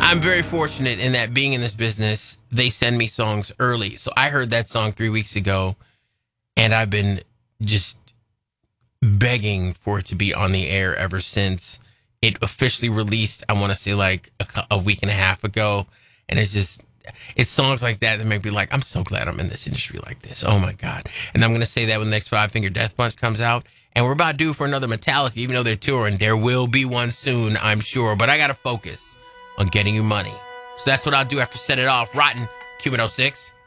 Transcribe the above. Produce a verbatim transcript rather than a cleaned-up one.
I'm very fortunate in that being in this business, they send me songs early. So I heard that song three weeks ago, and I've been just begging for it to be on the air ever since it officially released. I want to say like a, a week and a half ago. And it's just, it's songs like that that make me like, I'm so glad I'm in this industry like this. Oh my God. And I'm going to say that when the next Five Finger Death Punch comes out. And we're about due for another Metallica, even though they're touring. There will be one soon, I'm sure. But I got to focus on getting you money. So that's what I'll do after Set It Off. Rotten, Q one oh six.